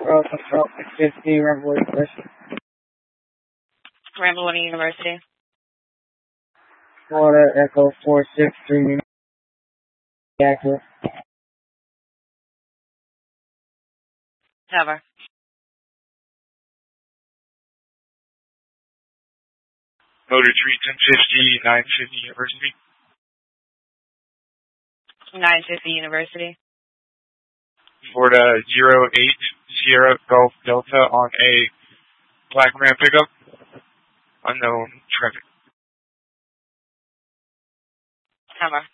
Roosevelt 50, Rebel University. Rebel University. Florida Echo 463, accurate. Cover. Motor Tree 1050, 950 University. 950 University. Florida 08 Sierra Golf Delta on a Black Ram pickup. Unknown traffic. Cover.